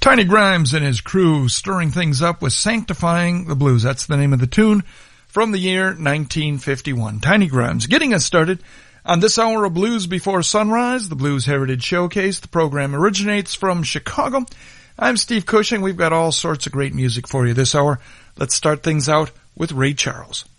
Tiny Grimes and his crew stirring things up with Sanctifying the Blues. That's the name of the tune from the year 1951. Tiny Grimes getting us started on this hour of Blues Before Sunrise, the Blues Heritage Showcase. The program originates from Chicago. I'm Steve Cushing. We've got all sorts of great music for you this hour. Let's start things out with Ray Charles.